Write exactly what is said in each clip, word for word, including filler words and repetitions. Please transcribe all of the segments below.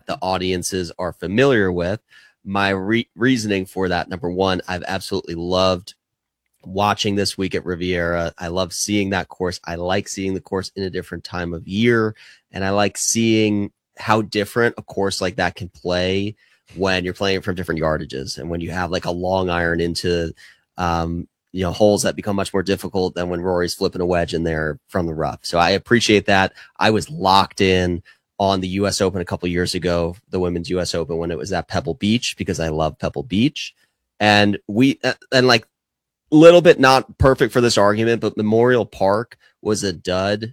the audiences are familiar with. My re- reasoning for that, number one, I've absolutely loved watching this week at Riviera. I love seeing that course. I like seeing the course in a different time of year, and I like seeing how different a course like that can play when you're playing from different yardages, and when you have like a long iron into um you know holes that become much more difficult than when Rory's flipping a wedge in there from the rough. So I appreciate that. I was locked in on the U S Open a couple years ago, the women's U S Open, when it was at Pebble Beach, because I love Pebble Beach. And we and like little bit not perfect for this argument, but Memorial Park was a dud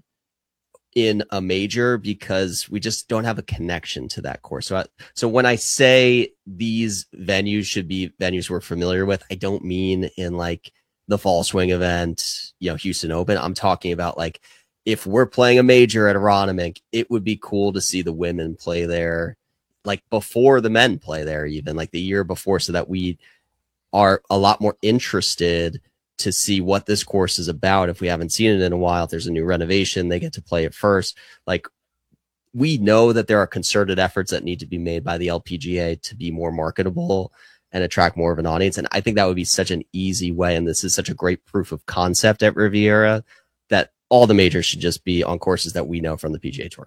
in a major because we just don't have a connection to that course. So, I, so when I say these venues should be venues we're familiar with, I don't mean in like the Fall Swing event, you know, Houston Open. I'm talking about like if we're playing a major at Aronimink, it would be cool to see the women play there, like before the men play there, even like the year before, so that we are a lot more interested to see what this course is about. If we haven't seen it in a while, if there's a new renovation, they get to play it first. Like, we know that there are concerted efforts that need to be made by the L P G A to be more marketable and attract more of an audience. And I think that would be such an easy way. And this is such a great proof of concept at Riviera that all the majors should just be on courses that we know from the P G A Tour.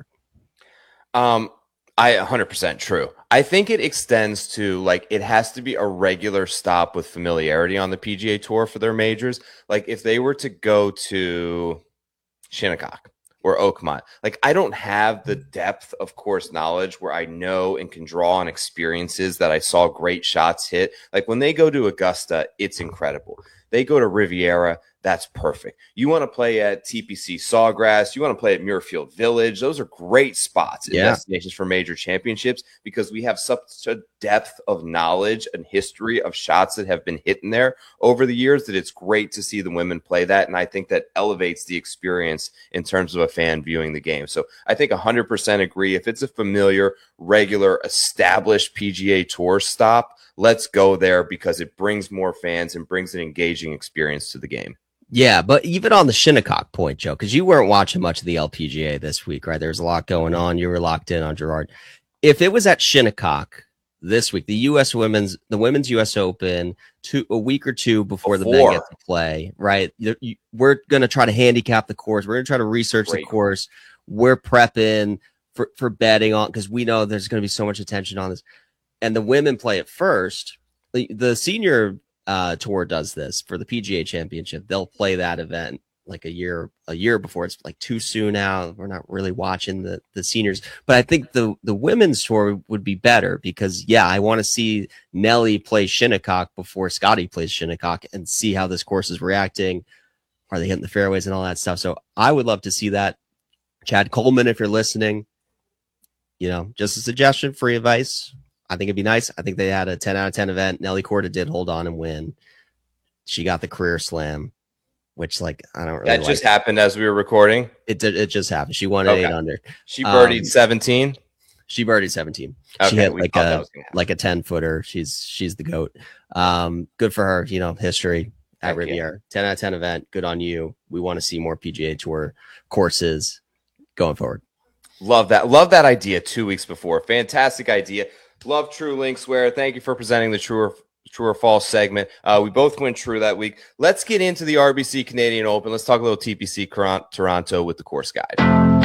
Um, I one hundred percent true. I think it extends to like it has to be a regular stop with familiarity on the P G A Tour for their majors. Like if they were to go to Shinnecock or Oakmont, like I don't have the depth of course knowledge where I know and can draw on experiences that I saw great shots hit. Like when they go to Augusta, it's incredible. They go to Riviera, that's perfect. You want to play at T P C Sawgrass, you want to play at Muirfield Village. Those are great spots and yeah. destinations for major championships because we have such a depth of knowledge and history of shots that have been hit in there over the years that it's great to see the women play that. And I think that elevates the experience in terms of a fan viewing the game. So I think one hundred percent agree. If it's a familiar, regular, established P G A Tour stop, let's go there because it brings more fans and brings an engaging experience to the game. Yeah, but even on the Shinnecock point, Joe, because you weren't watching much of the L P G A this week, right? There's a lot going on. You were locked in on Gerard. If it was at Shinnecock this week, the U S women's, the women's U S Open, two a week or two before, before. the men get to play, right? You, you, we're going to try to handicap the course. We're going to try to research Great. the course. We're prepping for, for betting on, because we know there's going to be so much attention on this. And the women play it first. The, the senior Uh, tour does this for the P G A Championship. They'll play that event like a year a year before. It's like too soon now. We're not really watching the the seniors, but I think the the women's tour would be better because yeah, I want to see Nelly play Shinnecock before Scotty plays Shinnecock and see how this course is reacting. Are they hitting the fairways and all that stuff? So I would love to see that. Chad Coleman, if you're listening, you know, just a suggestion, free advice. I think it'd be nice. I think they had a ten out of ten event. Nelly Korda did hold on and win. She got the career slam, which like, I don't really That like just it. happened as we were recording. It did. It just happened. She won okay. eight under. She birdied um, seventeen. She birdied seventeen. Okay, she hit like a, like a ten footer. She's, she's the GOAT. Um, good for her. You know, history at Thank Riviera, you. ten out of ten event. Good on you. We want to see more P G A Tour courses going forward. Love that. Love that idea two weeks before. Fantastic idea. Love True Linkswear. Thank you for presenting the True or, true or False segment. Uh, we both went true that week. Let's get into the R B C Canadian Open. Let's talk a little T P C Toronto with the course guide.